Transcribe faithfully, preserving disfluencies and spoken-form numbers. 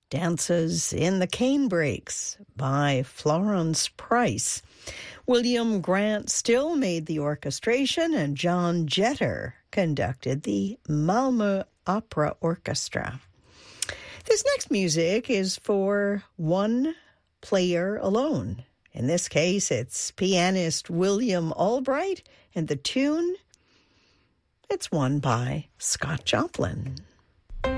Dances in the Canebrakes by Florence Price. William Grant Still made the orchestration, and John Jetter conducted the Malmö Opera Orchestra. This next music is for one player alone. In this case, it's pianist William Albright, and the tune, it's one by Scott Joplin.